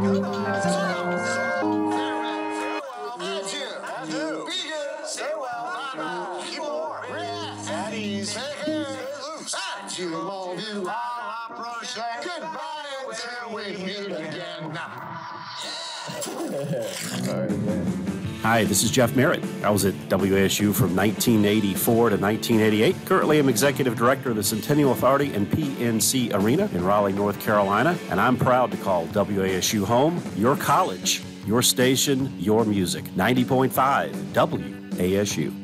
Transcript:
Adieu. Be good. Stay well. Bye-bye. Keep warm. At ease. Take care. Loose. I love you. I appreciate. Goodbye until we meet again. Hi, this is Jeff Merritt. I was at WASU from 1984 to 1988. Currently, I'm Executive Director of the Centennial Authority and PNC Arena in Raleigh, North Carolina, and I'm proud to call WASU home, your college, your station, your music. 90.5 WASU.